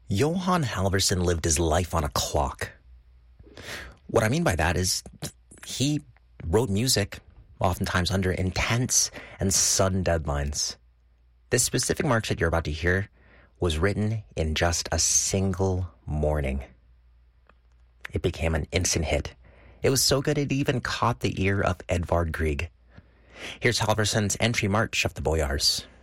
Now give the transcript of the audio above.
Johan Halvorson lived his life on a clock. What I mean by that is he wrote music, oftentimes under intense and sudden deadlines. This specific march that you're about to hear was written in just a single morning. It became an instant hit. It was so good it even caught the ear of Edvard Grieg. Here's Halvorson's entry march of the Boyars.